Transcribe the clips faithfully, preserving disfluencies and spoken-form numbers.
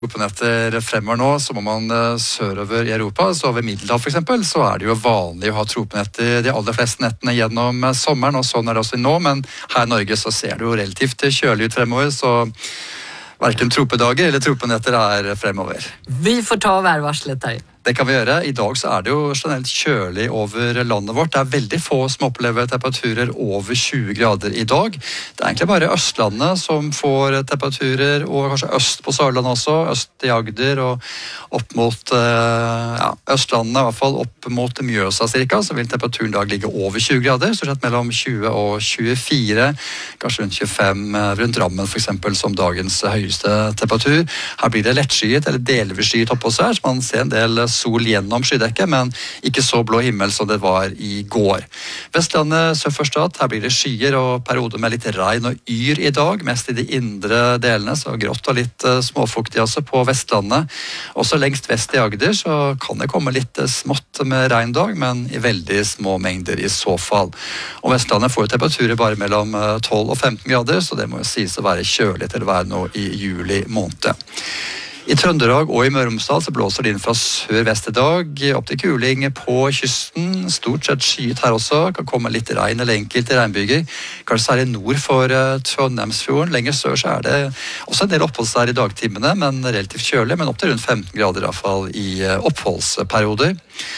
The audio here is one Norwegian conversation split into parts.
tropenetter fremover nå, så må man sørover i Europa, så ved Middelhavet for eksempel, så er det jo vanlig å ha tropenetter de aller fleste nettene gjennom sommeren, og sånn er det også nå, men her i Norge så ser det jo relativt kjølig ut fremover, så hverken tropedager eller tropenetter er fremover. Vi får ta værvarslet her. Det kan vi gjøre. I dag så er det jo generelt kjølig over landet vårt. Det er veldig få som opplever temperaturer over tjue grader i dag. Det er egentlig bare Østlandet som får temperaturer, og kanskje øst på Sørlandet også, øst i Agder og opp mot ja, Østlandet, i hvert fall opp mot Mjøsa cirka, så vil temperaturen i dag ligge over tjue grader, så slett mellom tjue og tjuefire, kanskje rundt tjuefem, rundt Drammen for eksempel, som dagens høyeste temperatur. Her blir det lettskyet eller delvis skyet oppå seg, så man ser en del sol gjennom skydekket, men ikke så blå himmel som det var i går. Vestlandet sør for Stad, her blir det skyer og perioder med litt regn og yr i dag, mest i de indre delene, så grått og litt småfuktig også på Vestlandet. Også lengst vest i Agder så kan det komme litt smått med regn dag, men i veldig små mengder i så fall. Og Vestlandet får temperaturer bare mellom tolv og femten grader, så det må jo sies å være kjølig til å være nå i juli måned. I Trøndelag og i Møre og Romsdal så blåser det inn fra sør-vest i dag, opp til kuling på kysten, stort sett skyet her også, kan komme litt regn eller enkelte regnbyger, kanskje særlig nord for Trondheimsfjorden, lenger sør så er det også en del oppholds der i dagtimene, men relativt kjølig, men opp til rundt femten grader i hvert fall i oppholdsperioder.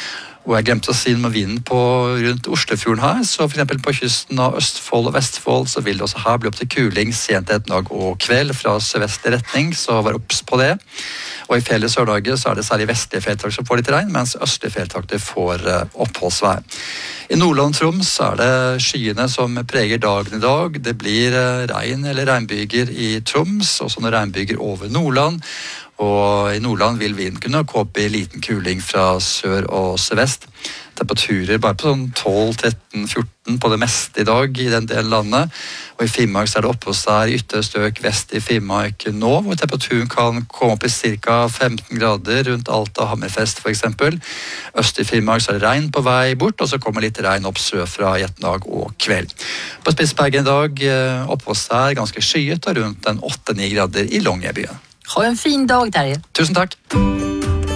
Og jeg glemte å si noe om vinden på rundt Oslofjorden her, så for eksempel på kysten av Østfold og Vestfold så vil det også her bli opp til kuling sent ettermiddag og kveld fra sørvestlig retning, så vær obs på det. Og i fjellet i Sør-Norge så er det særlig vestlige fjelltrakter som får litt regn, mens østlige fjelltrakter får oppholdsvær. I Nordland og Troms er det skyene som preger dagen i dag. Det blir regn eller regnbyger i Troms, og sånne regnbyger over Nordland. Og i Nordland vil vinden kunne gå opp i liten kuling fra sør og sørvest. Temperaturer bare på sånn tolv, tretten, fjorten på det meste i dag i den delen av landet. Og i Finnmark så er det oppe hos der ytterstøk vest i Finnmark nå, hvor temperaturen kan komme opp i ca. femten grader rundt Alta og Hammerfest for eksempel. Øst i Finnmark så er det regn på vei bort, og så kommer litt regn opp sørfra i ettermiddag og kveld. På Spitsbergen i dag oppe hos der ganske skyet og rundt en åtte ni grader i Longyearbyen. Ha en fin dag, Terje. Tusen takk.